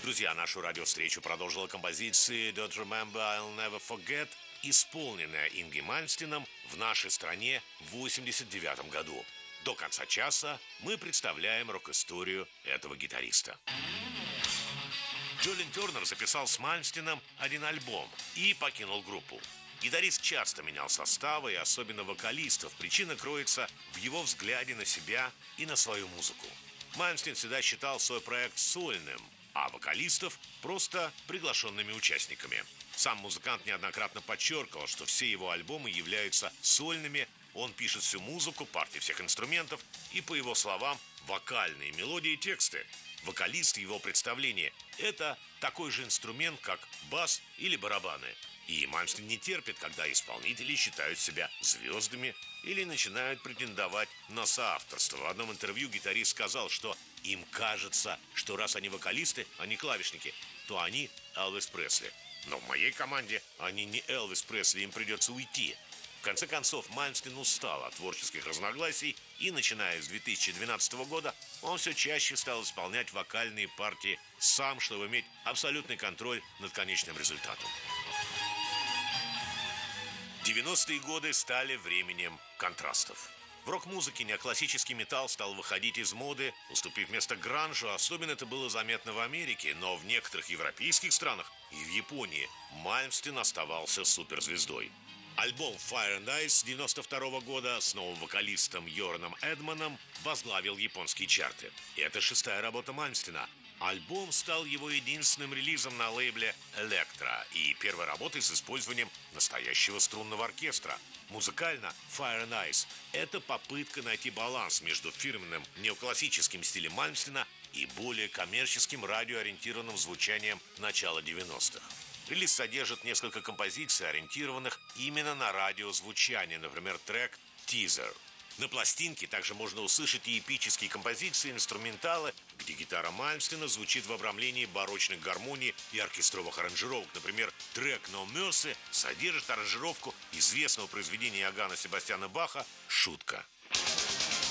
Друзья, нашу радиовстречу продолжила композиция «Don't Remember, I'll Never Forget», исполненная Инги Мальмстеном в нашей стране в 1989 году. До конца часа мы представляем рок-историю этого гитариста. Джолин Тернер записал с Мальмстеном один альбом и покинул группу. Гитарист часто менял составы, и особенно вокалистов. Причина кроется в его взгляде на себя и на свою музыку. Мальмстен всегда считал свой проект сольным, а вокалистов просто приглашенными участниками. Сам музыкант неоднократно подчеркивал, что все его альбомы являются сольными. Он пишет всю музыку, партии всех инструментов и, по его словам, вокальные мелодии и тексты. Вокалист, его представление – это такой же инструмент, как бас или барабаны. И Мальмстен не терпит, когда исполнители считают себя звездами или начинают претендовать на соавторство. В одном интервью гитарист сказал, что им кажется, что раз они вокалисты, а не клавишники, то они Элвис Пресли. Но в моей команде они не Элвис Пресли, им придется уйти. В конце концов, Мальмстен устал от творческих разногласий, и, начиная с 2012 года, он все чаще стал исполнять вокальные партии сам, чтобы иметь абсолютный контроль над конечным результатом. 90-е годы стали временем контрастов. В рок-музыке неоклассический металл стал выходить из моды, уступив место гранжу. Особенно это было заметно в Америке, но в некоторых европейских странах и в Японии Мальмстен оставался суперзвездой. Альбом Fire and Ice 92 года с новым вокалистом Йораном Эдманом возглавил японские чарты. И это 6-я работа Мальмстена. Альбом стал его единственным релизом на лейбле Elektra и первой работой с использованием настоящего струнного оркестра. Музыкально Fire and Ice – это попытка найти баланс между фирменным неоклассическим стилем Мальмстена и более коммерческим радиоориентированным звучанием начала 90-х. Релиз содержит несколько композиций, ориентированных именно на радиозвучание, например, трек «Teaser». На пластинке также можно услышать и эпические композиции, инструменталы, где гитара Мальмстена звучит в обрамлении барочных гармоний и оркестровых аранжировок. Например, трек «No Mercy» содержит аранжировку известного произведения Иоганна Себастьяна Баха «Шутка».